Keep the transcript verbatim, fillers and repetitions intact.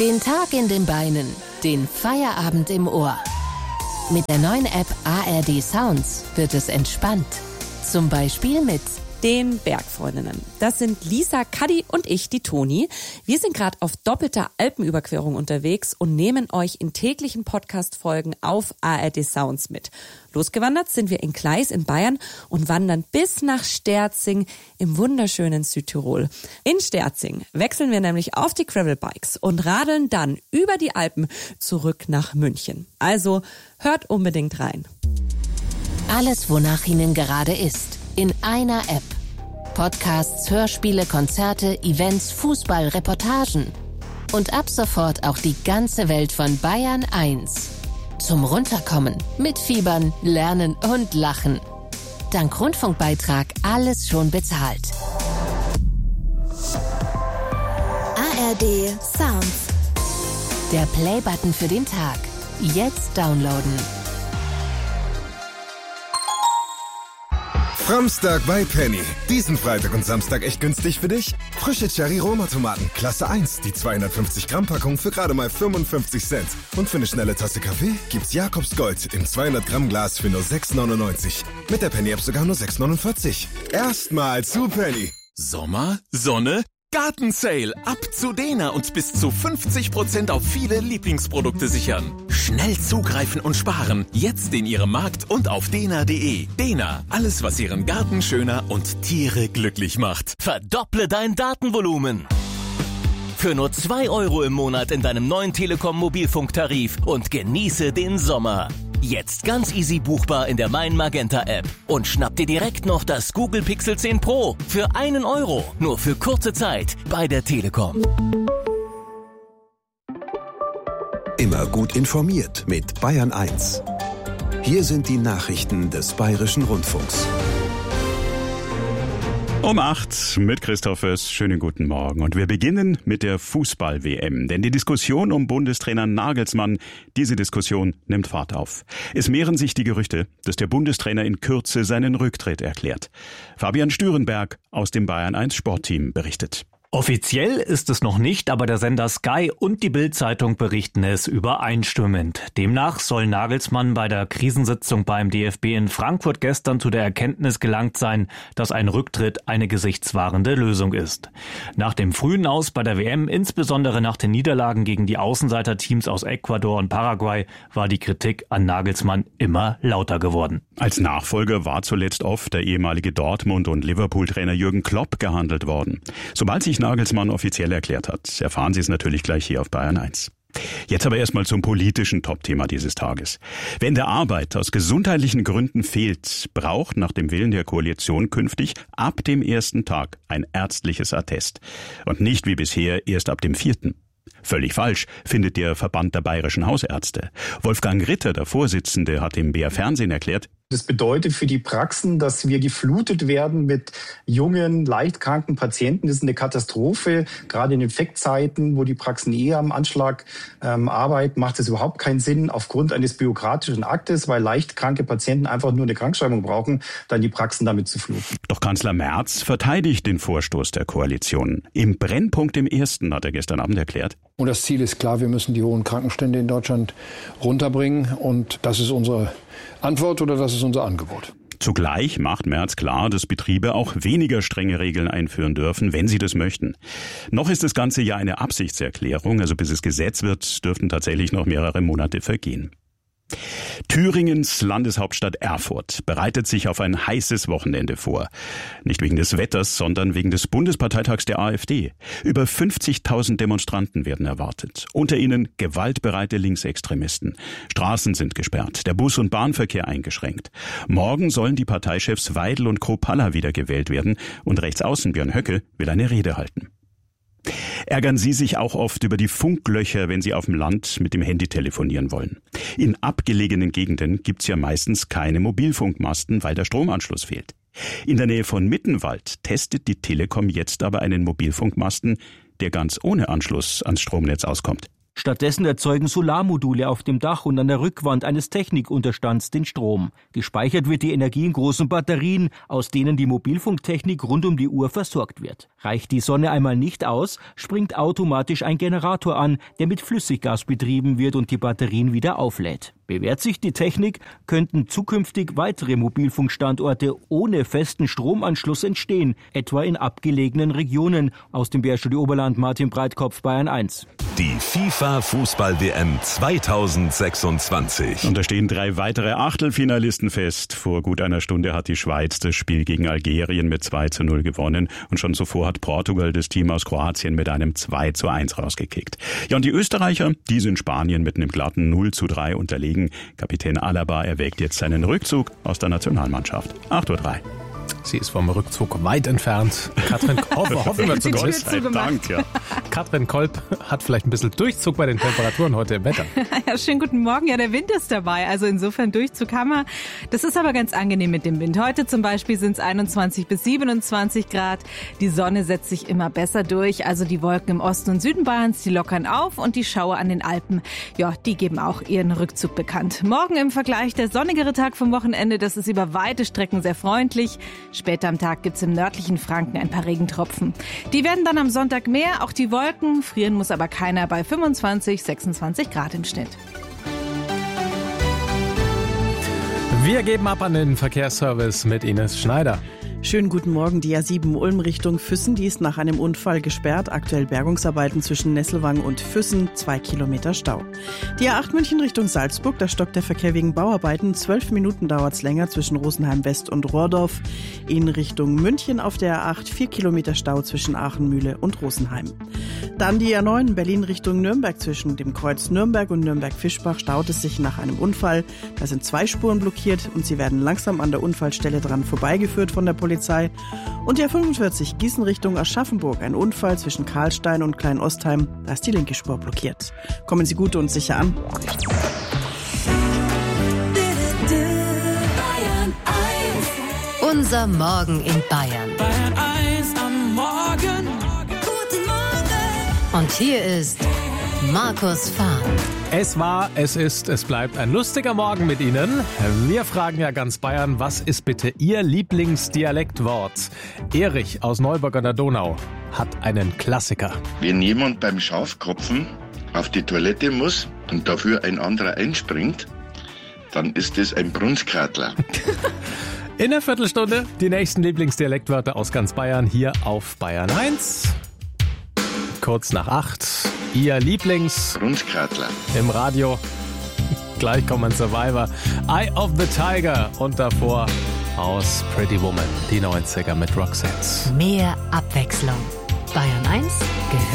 Den Tag in den Beinen, den Feierabend im Ohr. Mit der neuen App A R D Sounds wird es entspannt. Zum Beispiel mit den Bergfreundinnen. Das sind Lisa, Kadi und ich, die Toni. Wir sind gerade auf doppelter Alpenüberquerung unterwegs und nehmen euch in täglichen Podcast-Folgen auf A R D Sounds mit. Losgewandert sind wir in Gleis in Bayern und wandern bis nach Sterzing im wunderschönen Südtirol. In Sterzing wechseln wir nämlich auf die Gravelbikes und radeln dann über die Alpen zurück nach München. Also hört unbedingt rein. Alles, wonach Ihnen gerade ist. In einer App. Podcasts, Hörspiele, Konzerte, Events, Fußball, Reportagen. Und ab sofort auch die ganze Welt von Bayern eins. Zum Runterkommen, mitfiebern, lernen und lachen. Dank Rundfunkbeitrag alles schon bezahlt. A R D Sounds. Der Playbutton für den Tag. Jetzt downloaden. Framstag bei Penny. Diesen Freitag und Samstag echt günstig für dich? Frische Cherry-Roma-Tomaten, Klasse eins, die zweihundertfünfzig Gramm Packung für gerade mal fünfundfünfzig Cent. Und für eine schnelle Tasse Kaffee gibt's Jakobs Gold im zweihundert Gramm Glas für nur sechs neunundneunzig. Mit der Penny-App sogar nur sechs neunundvierzig. Erstmal zu Penny. Sommer, Sonne, Gartensale. Ab zu Dena und bis zu fünfzig Prozent auf viele Lieblingsprodukte sichern. Schnell zugreifen und sparen. Jetzt in Ihrem Markt und auf dena punkt de. Dena, alles was Ihren Garten schöner und Tiere glücklich macht. Verdopple dein Datenvolumen. Für nur zwei Euro im Monat in deinem neuen Telekom-Mobilfunktarif und genieße den Sommer. Jetzt ganz easy buchbar in der Mein Magenta App. Und schnapp dir direkt noch das Google Pixel zehn Pro für einen Euro. Nur für kurze Zeit bei der Telekom. Immer gut informiert mit Bayern eins. Hier sind die Nachrichten des Bayerischen Rundfunks. Um acht mit Christoph Fürst. Schönen guten Morgen. Und wir beginnen mit der Fußball-W M. Denn die Diskussion um Bundestrainer Nagelsmann, diese Diskussion nimmt Fahrt auf. Es mehren sich die Gerüchte, dass der Bundestrainer in Kürze seinen Rücktritt erklärt. Fabian Stürenberg aus dem Bayern eins Sportteam berichtet. Offiziell ist es noch nicht, aber der Sender Sky und die Bild-Zeitung berichten es übereinstimmend. Demnach soll Nagelsmann bei der Krisensitzung beim D F B in Frankfurt gestern zu der Erkenntnis gelangt sein, dass ein Rücktritt eine gesichtswahrende Lösung ist. Nach dem frühen Aus bei der W M, insbesondere nach den Niederlagen gegen die Außenseiterteams aus Ecuador und Paraguay, war die Kritik an Nagelsmann immer lauter geworden. Als Nachfolger war zuletzt oft der ehemalige Dortmund- und Liverpool-Trainer Jürgen Klopp gehandelt worden. Sobald sich Nagelsmann offiziell erklärt hat, erfahren Sie es natürlich gleich hier auf Bayern eins. Jetzt aber erstmal zum politischen Topthema dieses Tages. Wenn der Arbeit aus gesundheitlichen Gründen fehlt, braucht nach dem Willen der Koalition künftig ab dem ersten Tag ein ärztliches Attest. Und nicht wie bisher erst ab dem vierten. Völlig falsch, findet der Verband der bayerischen Hausärzte. Wolfgang Ritter, der Vorsitzende, hat im B R Fernsehen erklärt: Das bedeutet für die Praxen, dass wir geflutet werden mit jungen, leicht kranken Patienten. Das ist eine Katastrophe. Gerade in Infektzeiten, wo die Praxen eher am Anschlag ähm, arbeiten, macht es überhaupt keinen Sinn, aufgrund eines bürokratischen Aktes, weil leicht kranke Patienten einfach nur eine Krankschreibung brauchen, dann die Praxen damit zu fluten. Doch Kanzler Merz verteidigt den Vorstoß der Koalition. Im Brennpunkt im Ersten hat er gestern Abend erklärt: Und das Ziel ist klar, wir müssen die hohen Krankenstände in Deutschland runterbringen. Und das ist unsere Antwort oder das ist unser Angebot. Zugleich macht Merz klar, dass Betriebe auch weniger strenge Regeln einführen dürfen, wenn sie das möchten. Noch ist das Ganze ja eine Absichtserklärung, also bis es Gesetz wird, dürften tatsächlich noch mehrere Monate vergehen. Thüringens Landeshauptstadt Erfurt bereitet sich auf ein heißes Wochenende vor. Nicht wegen des Wetters, sondern wegen des Bundesparteitags der AfD. Über fünfzigtausend Demonstranten werden erwartet. Unter ihnen gewaltbereite Linksextremisten. Straßen sind gesperrt, der Bus- und Bahnverkehr eingeschränkt. Morgen sollen die Parteichefs Weidel und Kropalla wiedergewählt werden und Rechtsaußen Björn Höcke will eine Rede halten. Ärgern Sie sich auch oft über die Funklöcher, wenn Sie auf dem Land mit dem Handy telefonieren wollen. In abgelegenen Gegenden gibt's ja meistens keine Mobilfunkmasten, weil der Stromanschluss fehlt. In der Nähe von Mittenwald testet die Telekom jetzt aber einen Mobilfunkmasten, der ganz ohne Anschluss ans Stromnetz auskommt. Stattdessen erzeugen Solarmodule auf dem Dach und an der Rückwand eines Technikunterstands den Strom. Gespeichert wird die Energie in großen Batterien, aus denen die Mobilfunktechnik rund um die Uhr versorgt wird. Reicht die Sonne einmal nicht aus, springt automatisch ein Generator an, der mit Flüssiggas betrieben wird und die Batterien wieder auflädt. Bewährt sich die Technik, könnten zukünftig weitere Mobilfunkstandorte ohne festen Stromanschluss entstehen, etwa in abgelegenen Regionen. Aus dem Bärstudio Oberland, Martin Breitkopf, Bayern eins. Die FIFA-Fußball-W M zweitausendsechsundzwanzig. Und da stehen drei weitere Achtelfinalisten fest. Vor gut einer Stunde hat die Schweiz das Spiel gegen Algerien mit zwei zu null gewonnen. Und schon zuvor hat Portugal das Team aus Kroatien mit einem zwei zu eins rausgekickt. Ja, und die Österreicher, die sind Spanien mit einem glatten null zu drei unterlegen. Kapitän Alaba erwägt jetzt seinen Rückzug aus der Nationalmannschaft. acht Uhr drei. Sie ist vom Rückzug weit entfernt. Katrin Kolb, hoffen wir zumindest. Dank, ja. Katrin Kolb hat vielleicht ein bisschen Durchzug bei den Temperaturen heute im Wetter. Ja, schönen guten Morgen. Ja, der Wind ist dabei. Also insofern Durchzug haben wir. Das ist aber ganz angenehm mit dem Wind. Heute zum Beispiel sind es einundzwanzig bis siebenundzwanzig Grad. Die Sonne setzt sich immer besser durch. Also die Wolken im Osten und Süden Bayerns, die lockern auf. Und die Schauer an den Alpen, ja, die geben auch ihren Rückzug bekannt. Morgen im Vergleich der sonnigere Tag vom Wochenende. Das ist über weite Strecken sehr freundlich. Später am Tag gibt's im nördlichen Franken ein paar Regentropfen. Die werden dann am Sonntag mehr, auch die Wolken. Frieren muss aber keiner bei fünfundzwanzig, sechsundzwanzig Grad im Schnitt. Wir geben ab an den Verkehrsservice mit Ines Schneider. Schönen guten Morgen. Die A sieben Ulm Richtung Füssen, die ist nach einem Unfall gesperrt. Aktuell Bergungsarbeiten zwischen Nesselwang und Füssen, zwei Kilometer Stau. Die A acht München Richtung Salzburg, da stockt der Verkehr wegen Bauarbeiten. Zwölf Minuten dauert's länger zwischen Rosenheim West und Rohrdorf. In Richtung München auf der A acht, vier Kilometer Stau zwischen Aachenmühle und Rosenheim. Dann die A neun Berlin Richtung Nürnberg zwischen dem Kreuz Nürnberg und Nürnberg-Fischbach staut es sich nach einem Unfall. Da sind zwei Spuren blockiert und sie werden langsam an der Unfallstelle dran vorbeigeführt von der Polizei. Und die A fünfundvierzig Gießen Richtung Aschaffenburg. Ein Unfall zwischen Karlstein und Kleinostheim. Da ist die linke Spur blockiert. Kommen Sie gut und sicher an. Unser Morgen in Bayern. Bayern eins am Morgen. Guten Morgen. Und hier ist Markus Fahr. Es war, es ist, es bleibt ein lustiger Morgen mit Ihnen. Wir fragen ja ganz Bayern, was ist bitte Ihr Lieblingsdialektwort? Erich aus Neuburg an der Donau hat einen Klassiker. Wenn jemand beim Schafkopfen auf die Toilette muss und dafür ein anderer einspringt, dann ist es ein Brunskatler. In der Viertelstunde die nächsten Lieblingsdialektwörter aus ganz Bayern hier auf Bayern eins. Kurz nach acht. Ihr Lieblings... Brunskatler. Im Radio. Gleich kommen Survivor. Eye of the Tiger. Und davor aus Pretty Woman. Die neunziger mit Roxette. Mehr Abwechslung. Bayern eins gehört